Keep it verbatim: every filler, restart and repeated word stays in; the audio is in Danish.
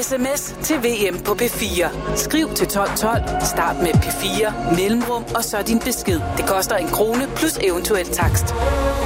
Sms til V M på P fire. Skriv til tolv tolv, start med P fire, mellemrum og så din besked. Det koster en krone plus eventuel takst.